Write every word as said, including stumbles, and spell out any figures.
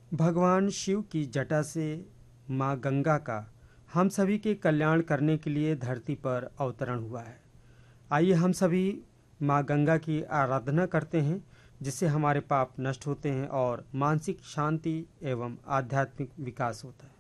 भगवान शिव की जटा से माँ गंगा का हम सभी के कल्याण करने के लिए धरती पर अवतरण हुआ है। आइए हम सभी माँ गंगा की आराधना करते हैं, जिससे हमारे पाप नष्ट होते हैं और मानसिक शांति एवं आध्यात्मिक विकास होता है।